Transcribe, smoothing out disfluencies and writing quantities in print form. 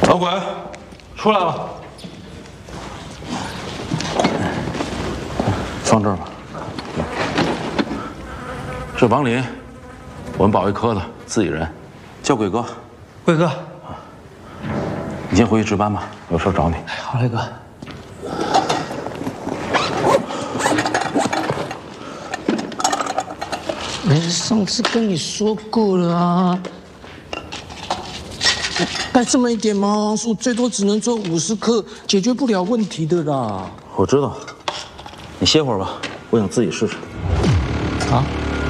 老鬼，出来了。放这儿吧。这王林，我们保卫科的自己人，叫贵哥。 贵哥， 你先回去值班吧，有事找你。 好嘞，哥。上次跟你说过了啊，带这么一点麻黄素，最多只能做50克，解决不了问题的啦。 我知道，你歇会儿吧，我想自己试试。 啊？